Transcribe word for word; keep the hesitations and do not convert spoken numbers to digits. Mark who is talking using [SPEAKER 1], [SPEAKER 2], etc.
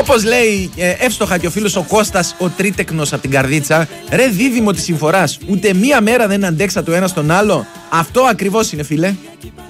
[SPEAKER 1] Όπως λέει ε, εύστοχα και ο φίλος ο Κώστας ο Τρίτεκνος από την Καρδίτσα, ρε δίδυμο της συμφοράς, ούτε μία μέρα δεν αντέξα το ένα στον άλλο. Αυτό ακριβώς είναι, φίλε.